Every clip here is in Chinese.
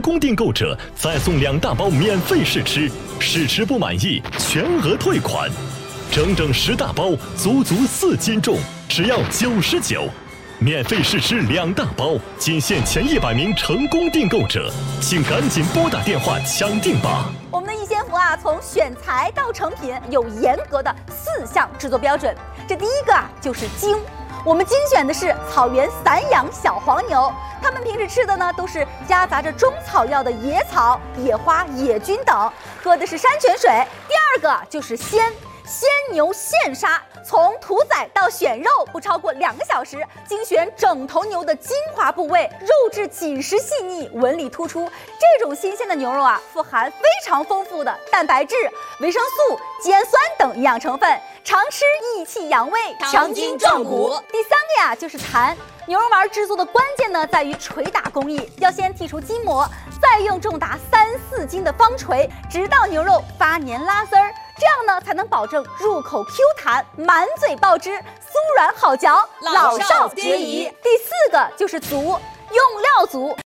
功订购者再送2大包免费试吃，试吃不满意全额退款。整整10大包，足4斤重，只要99。免费试吃2大包，仅限前100名成功订购者，请赶紧拨打电话抢订吧。 我们的逸仙福啊，从选材到成品有严格的4项制作标准。这第一个啊，就是精。我们精选的是草原散养小黄牛，它们平时吃的呢都是夹杂着中草药的野草、野花、野菌等，喝的是山泉水。第二个就是鲜牛现杀，从屠宰到选肉不超过2个小时，精选整头牛的精华部位，肉质紧实细腻，纹理突出。这种新鲜的牛肉啊，富含非常丰富的蛋白质、维生素、肌氨酸等营养成分，常吃益气养胃， 强筋壮骨。 第3个呀，就是弹。牛肉丸制作的关键呢，在于捶打工艺，要先剔除筋膜，再用重达3、4斤的方锤，直到牛肉发黏拉丝儿。这样呢，才能保证入口 Q 弹、满嘴爆汁、酥软好嚼， 老少皆宜。 第4个就是足，用料足。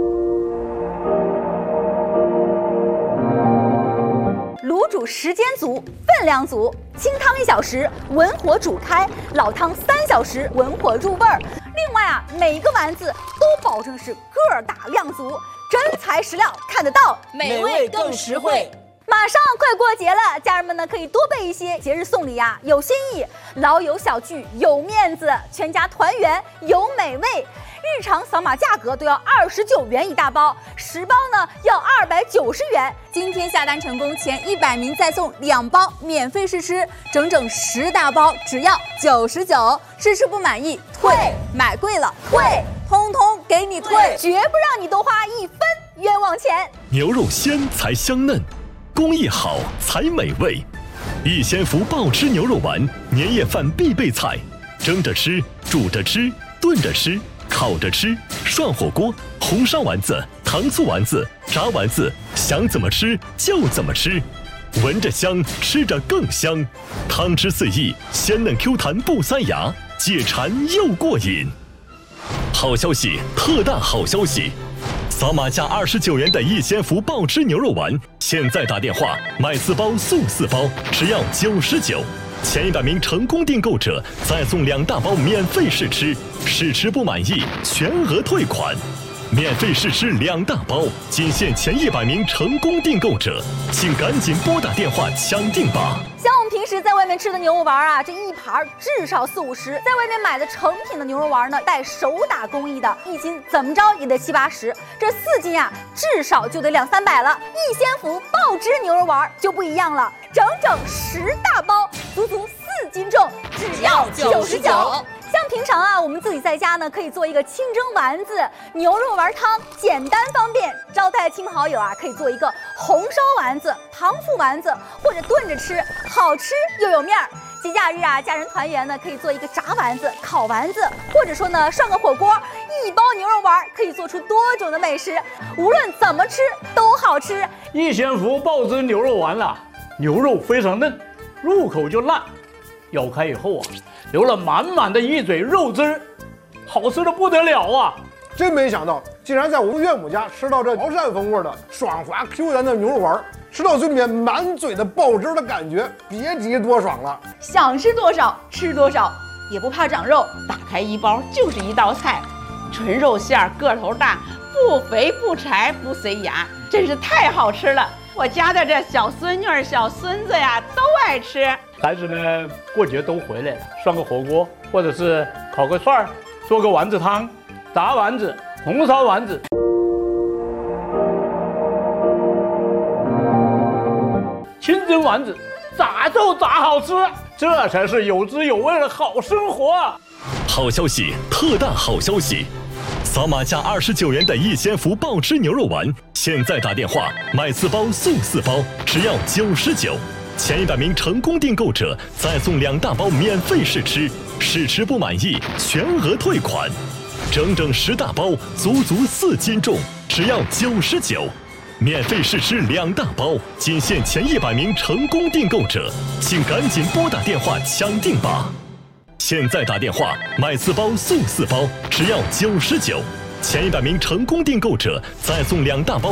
卤煮时间足，分量足，清汤1小时，文火煮开；老汤3小时，文火入味儿。另外啊，每个丸子都保证是个大量足，真材实料，看得到， 美味更实惠。 马上快过节了，家人们呢可以多备一些节日送礼呀，有新意，老友小聚有面子，全家团圆有美味。日常扫码价格都要29元1大包，10包呢要290元。 今天下单成功前100名再送2包免费试吃，整整10大包只要99。试吃不满意退，买贵了退，通通给你退， 绝不让你多花1分冤枉钱。 牛肉鲜才香嫩，工艺好才美味。逸仙福爆汁牛肉丸，年夜饭必备菜，蒸着吃，煮着吃，炖着吃，烤着吃，涮火锅，红烧丸子，糖醋丸子，炸丸子，想怎么吃就怎么吃，闻着香，吃着更香，汤汁四溢，鲜嫩 Q 弹不塞牙，解馋又过瘾。好消息，特大好消息！扫码价29元的逸仙福爆汁牛肉丸，现在打电话买4包送4包，只要99。前100名成功订购者再送2大包免费试吃，试吃不满意全额退款。免费试吃2大包，仅限前100名成功订购者，请赶紧拨打电话抢订吧。 像我们平时在外面吃的牛肉丸啊，这一盘至少40-50，在外面买的成品的牛肉丸呢，带手打工艺的，1斤怎么着也得70-80，这4斤啊，至少就得200-300了。逸仙福爆汁牛肉丸就不一样了，整整10大包，足4斤重，只要99。像平常啊，我们自己在家呢，可以做一个清蒸丸子、牛肉丸汤，简单方便。招待亲朋好友啊，可以做一个红烧丸子、糖醋丸子，或者炖着吃，好吃又有面儿。节假日啊，家人团圆呢，可以做一个炸丸子、烤丸子，或者说呢，涮个火锅。1包牛肉丸可以做出多种的美食，无论怎么吃都好吃。 逸仙福爆汁牛肉丸了，牛肉非常嫩，入口就烂，咬开以后啊，流了满满的一嘴肉汁儿，好吃的不得了啊！ 真没想到，竟然在我们岳母家吃到这潮汕风味的爽滑 Q 弹的牛肉丸，吃到嘴里面满嘴的爆汁的感觉，别提多爽了。 想吃多少吃多少，也不怕长肉，打开1包就是一道菜，纯肉馅儿，个头大，不肥不柴不塞牙，真是太好吃了。我家的这小孙女儿、小孙子呀，都爱吃。 孩子呢，过节都回来了，涮个火锅，或者是烤个串儿，做个丸子汤，炸丸子、红烧丸子。清蒸丸子，咋就咋好吃，这才是有滋有味的好生活啊！ 好消息，特大好消息！扫码价29元的逸仙福爆汁牛肉丸，现在打电话买4包送4包，只要99。前100名成功订购者再送2大包免费试吃，试吃不满意全额退款。整整10大包，足4斤重，只要99。免费试吃2大包，仅限前100名成功订购者，请赶紧拨打电话抢订吧。现在打电话买4包送4包，只要99。前100名成功订购者再送2大包。